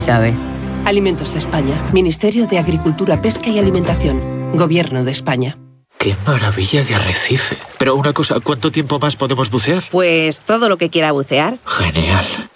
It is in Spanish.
¿Sabe? Alimentos de España. Ministerio de Agricultura, Pesca y Alimentación. Gobierno de España. ¡Qué maravilla de arrecife! Pero una cosa, ¿cuánto tiempo más podemos bucear? Pues todo lo que quiera bucear. Genial.